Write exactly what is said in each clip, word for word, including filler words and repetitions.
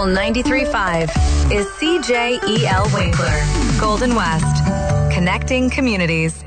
Eagle ninety-three point five is C J E L Winkler, Golden West, connecting communities.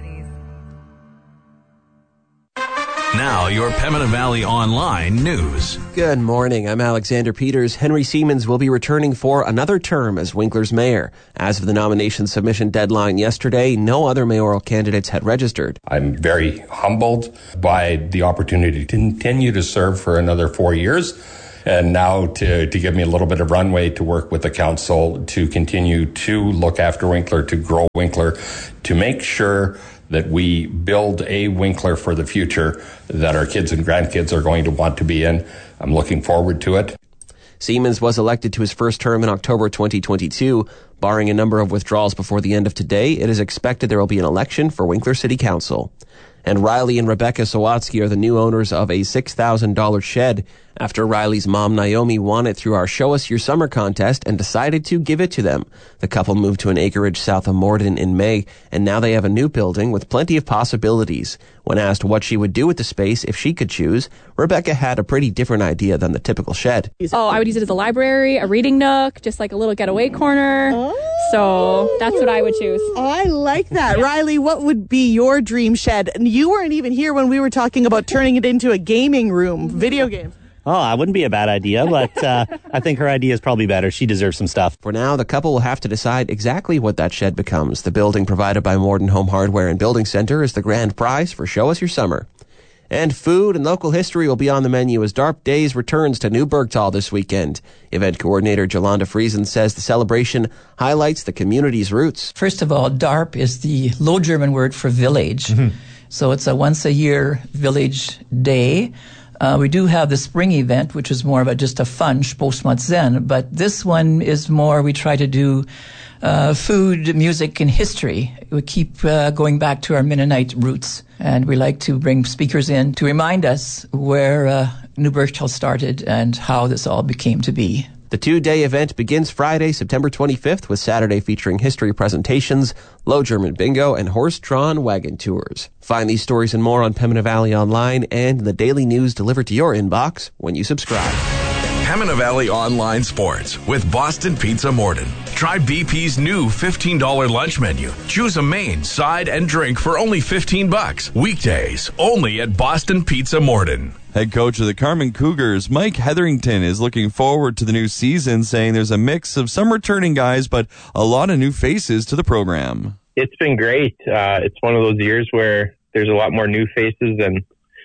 Now, your Pembina Valley Online news. Good morning. I'm Alexander Peters. Henry Siemens will be returning for another term as Winkler's mayor. As of the nomination submission deadline yesterday, no other mayoral candidates had registered. I'm very humbled by the opportunity to continue to serve for another four years. And now to, to give me a little bit of runway to work with the council to continue to look after Winkler, to grow Winkler, to make sure that we build a Winkler for the future that our kids and grandkids are going to want to be in. I'm looking forward to it. Siemens was elected to his first term in October twenty twenty-two. Barring a number of withdrawals before the end of today, it is expected there will be an election for Winkler City Council. And Riley and Rebecca Sawatsky are the new owners of a six thousand dollars shed after Riley's mom, Naomi, won it through our Show Us Your Summer contest and decided to give it to them. The couple moved to an acreage south of Morden in May, and now they have a new building with plenty of possibilities. When asked what she would do with the space if she could choose, Rebecca had a pretty different idea than the typical shed. Oh, I would use it as a library, a reading nook, just like a little getaway corner. Oh. So that's what I would choose. I like that. Yeah. Riley, what would be your dream shed? And you weren't even here when we were talking about turning it into a gaming room, video games. Oh, that wouldn't be a bad idea, but uh, I think her idea is probably better. She deserves some stuff. For now, the couple will have to decide exactly what that shed becomes. The building provided by Morden Home Hardware and Building Center is the grand prize for Show Us Your Summer. And food and local history will be on the menu as DARP Days returns to New Bergtal this weekend. Event coordinator Jolanda Friesen says the celebration highlights the community's roots. First of all, DARP is the Low German word for village. Mm-hmm. So it's a once-a-year village day. Uh, we do have the spring event, which is more of a, just a fun Spostmatsen, but this one is more, we try to do uh, food, music, and history. We keep uh, going back to our Mennonite roots, and we like to bring speakers in to remind us where uh, New Bergtal started and how this all became to be. The two-day event begins Friday, September twenty-fifth, with Saturday featuring history presentations, Low German bingo, and horse-drawn wagon tours. Find these stories and more on Pembina Valley Online and in the daily news delivered to your inbox when you subscribe. Pembina Valley Online Sports with Boston Pizza Morden. Try B P's new fifteen dollars lunch menu. Choose a main, side, and drink for only fifteen bucks. Weekdays, only at Boston Pizza Morden. Head coach of the Carman Cougars, Mike Hetherington, is looking forward to the new season, saying there's a mix of some returning guys, but a lot of new faces to the program. It's been great. Uh, it's one of those years where there's a lot more new faces, and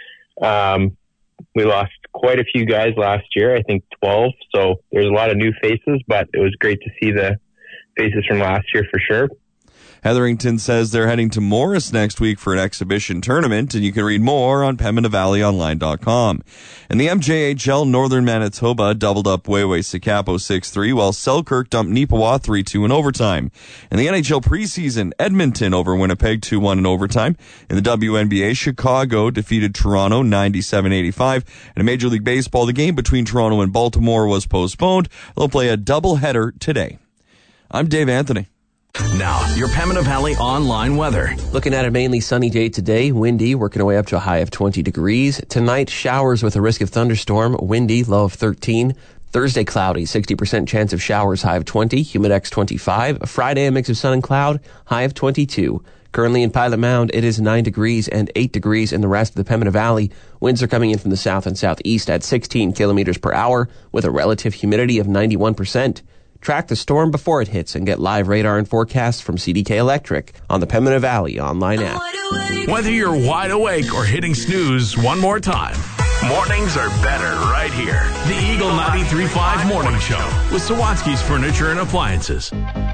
um, we lost quite a few guys last year, I think twelve. So there's a lot of new faces, but it was great to see the faces from last year for sure. Hetherington says they're heading to Morris next week for an exhibition tournament, and you can read more on Pembina Valley Online dot com. And the M J H L, Northern Manitoba doubled up Wayway-Sikapo six three, while Selkirk dumped Neepawa three two in overtime. In the N H L preseason, Edmonton over Winnipeg two one in overtime. In the W N B A, Chicago defeated Toronto ninety-seven eighty-five. And in Major League Baseball, the game between Toronto and Baltimore was postponed. They'll play a doubleheader today. I'm Dave Anthony. Now, your Pembina Valley Online weather. Looking at a mainly sunny day today, windy, working our way up to a high of twenty degrees. Tonight, showers with a risk of thunderstorm, windy, low of thirteen. Thursday, cloudy, sixty percent chance of showers, high of twenty, Humidex twenty-five. Friday, a mix of sun and cloud, high of twenty-two. Currently in Pilot Mound, it is nine degrees and eight degrees in the rest of the Pembina Valley. Winds are coming in from the south and southeast at sixteen kilometers per hour with a relative humidity of ninety-one percent. Track the storm before it hits and get live radar and forecasts from C D K Electric on the Pembina Valley online app. Whether you're wide awake or hitting snooze one more time, mornings are better right here. The Eagle ninety-three point five Morning Show with Sawatsky's Furniture and Appliances.